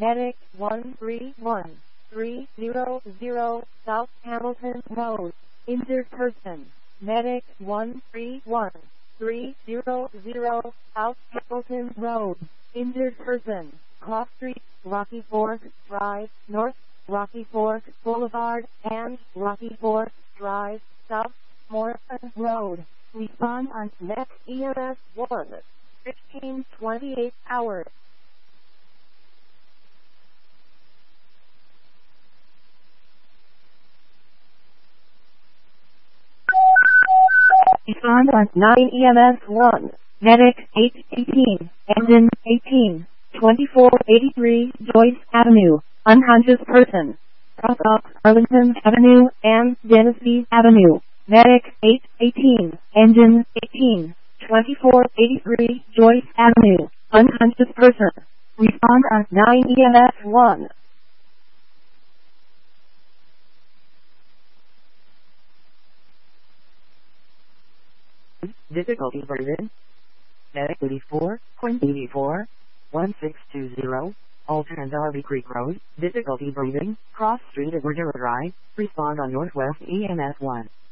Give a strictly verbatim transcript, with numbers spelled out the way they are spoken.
Medic one three one three zero zero, South Hamilton Road. Injured person. Medic one three one three zero zero, South Hamilton Road. Injured person. Cross Street, Rocky Fork Drive, North, Rocky Fork Boulevard, and Rocky Fork Drive, South Morrison Road. Respond on next E M S one, fifteen twenty-eight hours. Respond on nine E M S one, Medic eight eighteen, Engine eighteen, twenty-four eighty-three Joyce Avenue, unconscious person. Cross off Arlington Avenue and Genesee Avenue. Medic eight eighteen, Engine eighteen, twenty-four eighty-three Joyce Avenue, unconscious person. Respond on nine E M S one. Difficulty breathing. Medic eighty-four point eight four, one six two zero, Alton and Darby Creek Road. Difficulty breathing, Cross Street at Riddler Drive. Respond on Northwest E M S one.